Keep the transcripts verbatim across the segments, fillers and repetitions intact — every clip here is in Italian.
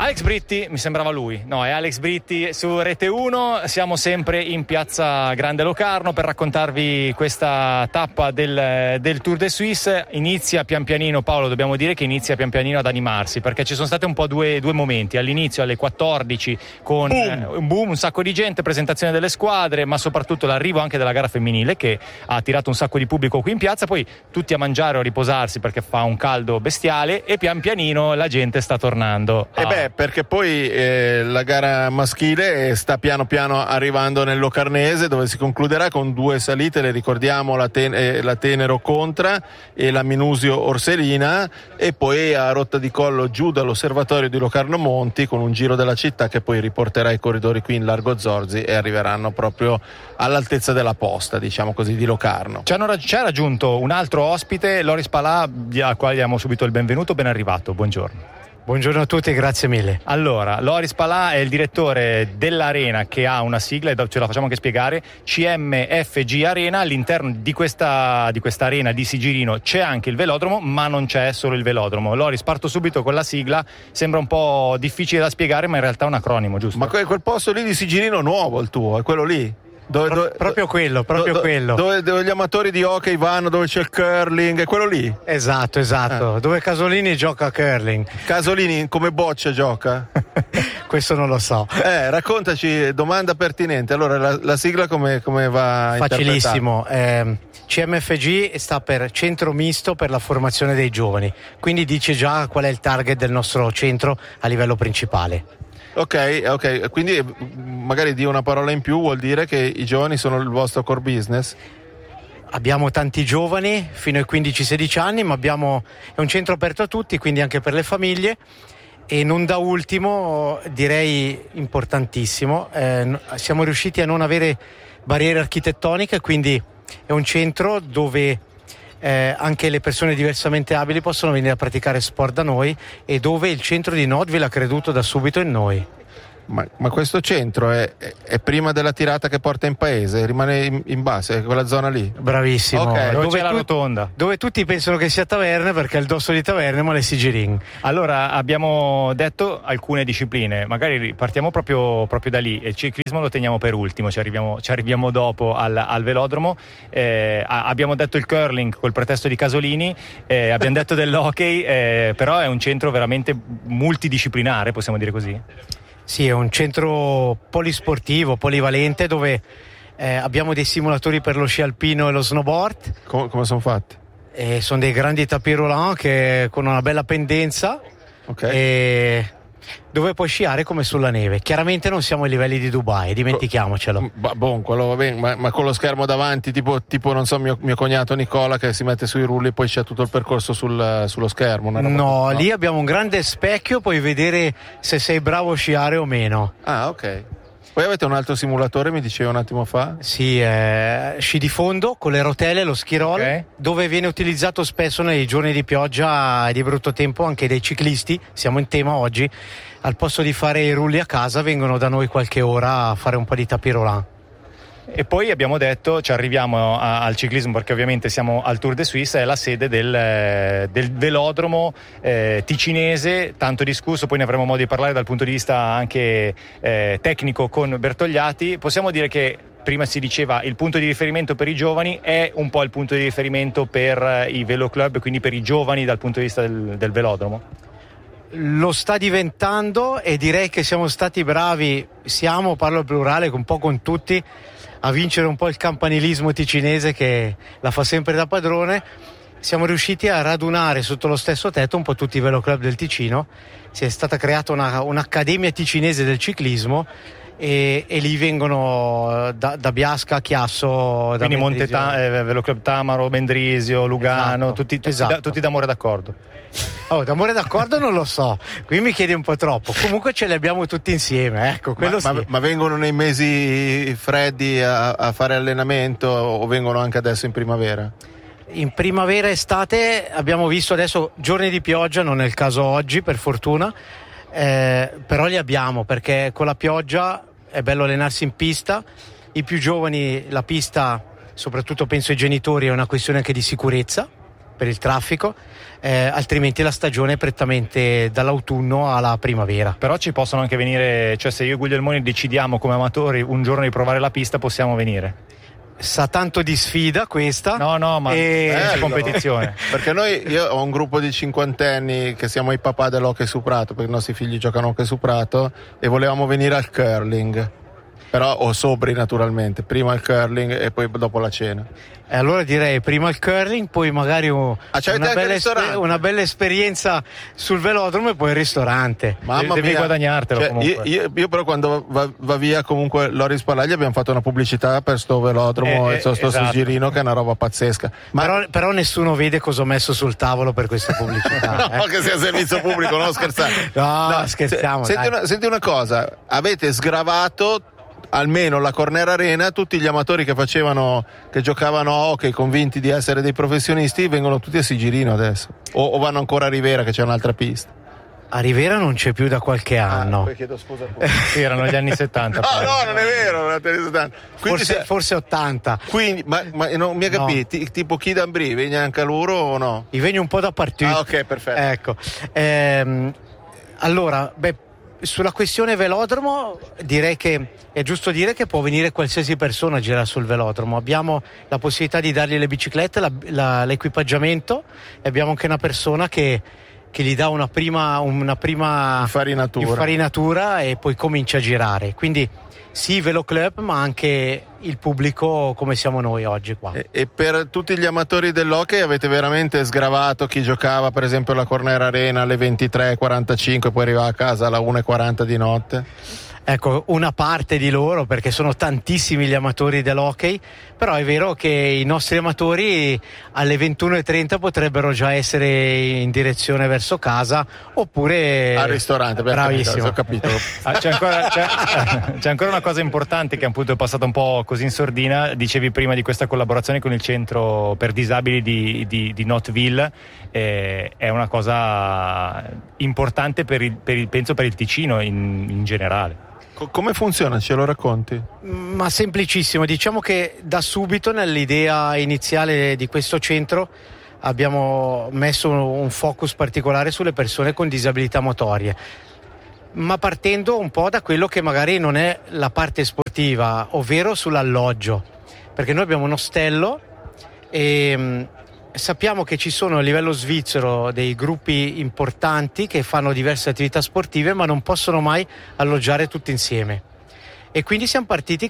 Alex Britti, mi sembrava lui, no, è Alex Britti su Rete uno, siamo sempre in piazza Grande Locarno per raccontarvi questa tappa del, del Tour de Suisse. Inizia pian pianino, Paolo, dobbiamo dire che inizia pian pianino ad animarsi, perché ci sono state un po' due, due momenti, all'inizio alle quattordici con boom. Eh, un boom, un sacco di gente, presentazione delle squadre, ma soprattutto l'arrivo anche della gara femminile che ha attirato un sacco di pubblico qui in piazza, poi tutti a mangiare o a riposarsi perché fa un caldo bestiale e pian pianino la gente sta tornando. E eh beh, perché poi eh, la gara maschile sta piano piano arrivando nel Locarnese, dove si concluderà con due salite, le ricordiamo, la, ten- eh, la Tenero Contra e la Minusio Orselina, e poi a rotta di collo giù dall'osservatorio di Locarno Monti con un giro della città che poi riporterà i corridori qui in Largo Zorzi e arriveranno proprio all'altezza della posta, diciamo così, di Locarno. Ci hanno, ci ha raggiunto un altro ospite, Loris Palà, al quale diamo subito il benvenuto. Ben arrivato, buongiorno. Buongiorno a tutti e grazie mille. Allora, Loris Palà è il direttore dell'Arena, che ha una sigla, e ce la facciamo anche spiegare, C M F G Arena. All'interno di questa, di questa arena di Sigirino c'è anche il velodromo, ma non c'è solo il velodromo. Loris, parto subito con la sigla, sembra un po' difficile da spiegare, ma in realtà è un acronimo, giusto? Ma quel posto lì di Sigirino nuovo il tuo, è quello lì? Dove, Pro- dove, proprio quello, proprio do, quello. Dove, dove gli amatori di hockey vanno, dove c'è il curling, è quello lì? Esatto, esatto. Eh. Dove Casolini gioca a curling. Casolini come boccia gioca? Questo non lo so. Eh, raccontaci, domanda pertinente. Allora, la, la sigla come, come va Facilissimo. Eh, C M F G sta per Centro Misto per la Formazione dei Giovani, quindi dice già qual è il target del nostro centro a livello principale. Ok, ok, quindi magari di una parola in più, vuol dire che i giovani sono il vostro core business? Abbiamo tanti giovani fino ai quindici sedici anni, ma abbiamo, è un centro aperto a tutti, quindi anche per le famiglie. E non da ultimo, direi importantissimo, eh, siamo riusciti a non avere barriere architettoniche, quindi è un centro dove Eh, anche le persone diversamente abili possono venire a praticare sport da noi, e dove il centro di Notville ha creduto da subito in noi. Ma, ma questo centro è, è prima della tirata che porta in paese, rimane in, in base, è quella zona lì? Bravissimo. Okay, dove, dove c'è la tu, rotonda, dove tutti pensano che sia Taverne, perché è il dosso di Taverne, ma le Sigirin. Allora, abbiamo detto alcune discipline, magari partiamo proprio, proprio da lì. Il ciclismo lo teniamo per ultimo, ci arriviamo, ci arriviamo dopo al, al velodromo. Eh, abbiamo detto il curling col pretesto di Casolini, eh, abbiamo detto dell'hockey, eh, però è un centro veramente multidisciplinare, possiamo dire così. Sì, è un centro polisportivo, polivalente, dove eh, abbiamo dei simulatori per lo sci alpino e lo snowboard. Com- come sono fatti? E sono dei grandi tapis roulant che con una bella pendenza, okay. E dove puoi sciare come sulla neve. Chiaramente non siamo ai livelli di Dubai, dimentichiamocelo. Ma, bon, quello va bene, ma, ma con lo schermo davanti, tipo, tipo non so, mio, mio cognato Nicola che si mette sui rulli e poi c'è tutto il percorso sul, sullo schermo. No, no, lì abbiamo un grande specchio, puoi vedere se sei bravo a sciare o meno. Ah, ok. Poi avete un altro simulatore, mi diceva un attimo fa? Sì, eh, sci di fondo con le rotelle, lo ski roll, okay. Dove viene utilizzato spesso nei giorni di pioggia e di brutto tempo anche dai ciclisti, siamo in tema oggi, al posto di fare i rulli a casa vengono da noi qualche ora a fare un po' di tapis roulant. E poi abbiamo detto, ci arriviamo a, al ciclismo perché ovviamente siamo al Tour de Suisse, è la sede del, del velodromo eh, ticinese, tanto discusso, poi ne avremo modo di parlare dal punto di vista anche eh, tecnico con Bertogliati. Possiamo dire che prima si diceva il punto di riferimento per i giovani, è un po' il punto di riferimento per i veloclub, quindi per i giovani dal punto di vista del, del velodromo? Lo sta diventando, e direi che siamo stati bravi, siamo, parlo al plurale, un po' con tutti, a vincere un po' il campanilismo ticinese che la fa sempre da padrone. Siamo riusciti a radunare sotto lo stesso tetto un po' tutti i veloclub del Ticino. Si è stata creata una, un'accademia ticinese del ciclismo, e, e lì vengono da, da Biasca a Chiasso, quindi Monte Ta- eh, Veloclub Tamaro, Mendrisio, Lugano, esatto, tutti, tutti, esatto. da, tutti d'amore d'accordo. Oh, d'amore d'accordo non lo so, qui mi chiedi un po' troppo. Comunque ce li abbiamo tutti insieme, ecco, quello ma, sì. ma, ma vengono nei mesi freddi a, a fare allenamento o vengono anche adesso in primavera? In primavera e estate abbiamo visto, adesso giorni di pioggia, non è il caso oggi per fortuna, eh, però li abbiamo, perché con la pioggia è bello allenarsi in pista. I più giovani, la pista, soprattutto penso ai genitori, è una questione anche di sicurezza, per il traffico, eh, altrimenti la stagione è prettamente dall'autunno alla primavera. Però ci possono anche venire, cioè se io e Guglielmoni decidiamo come amatori un giorno di provare la pista, possiamo venire. Sa tanto di sfida questa. No, no, ma e... è competizione. Perché noi, io ho un gruppo di cinquantenni che siamo i papà dell'hockey su prato, perché i nostri figli giocano hockey su prato, e volevamo venire al curling. Però o sobri naturalmente, prima il curling e poi dopo la cena. E allora direi prima il curling, poi magari un, ah, una, bella esper- una bella esperienza sul velodromo e poi il ristorante. Mamma devi mia. guadagnartelo, cioè, comunque. Io, io, io però quando va, va via comunque Loris Palagli abbiamo fatto una pubblicità per sto velodromo eh, e sto, sto esatto. girino che è una roba pazzesca. Ma però, però nessuno vede cosa ho messo sul tavolo per questa pubblicità. no, eh. che sia servizio pubblico, non scherzare. No, no, scherziamo. Senti una, senti una cosa, avete sgravato almeno la Corner Arena, tutti gli amatori che facevano, che giocavano a hockey convinti di essere dei professionisti, vengono tutti a Sigirino adesso, o, o vanno ancora a Rivera che c'è un'altra pista? A Rivera non c'è più da qualche anno. Ah, poi chiedo scusa. Sì, erano gli anni settanta. no, poi. no, non è vero, non è anni settanta. Quindi forse, se, forse ottanta. Quindi, ma, ma non mi ha capito, No. tipo chi d'Ambri, viene anche a loro o no? I vegni un po' da partito. Ah, ok, perfetto. Ecco. Ehm, allora, beh, sulla questione velodromo direi che è giusto dire che può venire qualsiasi persona a girare sul velodromo. Abbiamo la possibilità di dargli le biciclette, la, la, l'equipaggiamento, e abbiamo anche una persona che, che gli dà una prima, una prima infarinatura. infarinatura e poi comincia a girare. Quindi sì, Velo Club, ma anche il pubblico come siamo noi oggi qua. E, e per tutti gli amatori dell'hockey avete veramente sgravato chi giocava per esempio alla Corner Arena alle ventitré e quarantacinque e poi arrivava a casa alla una e quaranta di notte? Ecco, una parte di loro, perché sono tantissimi gli amatori dell'hockey, però è vero che i nostri amatori alle ventuno e trenta potrebbero già essere in direzione verso casa oppure al ristorante. Bravissimo. Ho capito. Ah, c'è, ancora, c'è, c'è ancora una cosa importante che appunto è passata un po' così in sordina. Dicevi prima di questa collaborazione con il centro per disabili di, di, di Notteville, eh, è una cosa importante per il, per il, penso per il Ticino in, in generale. Come funziona? Ce lo racconti? Ma semplicissimo, diciamo che da subito nell'idea iniziale di questo centro abbiamo messo un focus particolare sulle persone con disabilità motorie, ma partendo un po' da quello che magari non è la parte sportiva, ovvero sull'alloggio, perché noi abbiamo un ostello e mh, sappiamo che ci sono a livello svizzero dei gruppi importanti che fanno diverse attività sportive ma non possono mai alloggiare tutti insieme, e quindi siamo partiti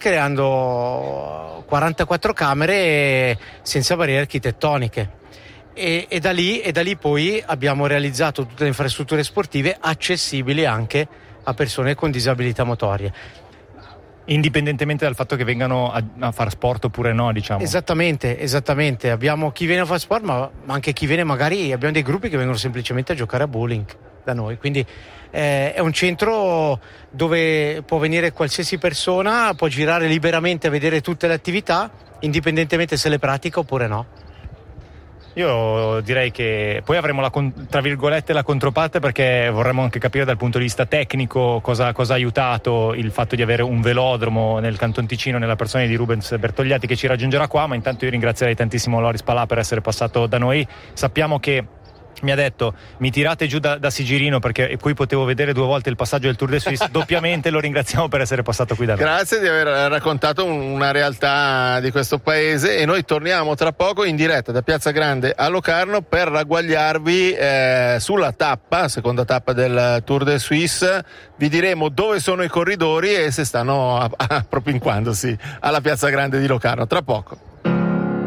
creando quarantaquattro camere senza barriere architettoniche e, e, da lì, e da lì poi abbiamo realizzato tutte le infrastrutture sportive accessibili anche a persone con disabilità motorie, indipendentemente dal fatto che vengano a, a fare sport oppure no, diciamo. Esattamente, esattamente. Abbiamo chi viene a fare sport, ma anche chi viene magari, abbiamo dei gruppi che vengono semplicemente a giocare a bowling da noi, quindi eh, è un centro dove può venire qualsiasi persona, può girare liberamente a vedere tutte le attività, indipendentemente se le pratica oppure no. Io direi che poi avremo la, tra virgolette la controparte, perché vorremmo anche capire dal punto di vista tecnico cosa, cosa ha aiutato il fatto di avere un velodromo nel Canton Ticino nella persona di Rubens Bertogliati, che ci raggiungerà qua. Ma intanto io ringrazierei tantissimo Loris Palà per essere passato da noi. Sappiamo che mi ha detto mi tirate giù da, da Sigirino, perché qui potevo vedere due volte il passaggio del Tour de Suisse doppiamente. Lo ringraziamo per essere passato qui da noi. Grazie di aver raccontato una realtà di questo paese, e noi torniamo tra poco in diretta da Piazza Grande a Locarno per ragguagliarvi eh, sulla tappa, seconda tappa del Tour de Suisse. Vi diremo dove sono i corridori e se stanno a, a, propinquandosi alla Piazza Grande di Locarno tra poco.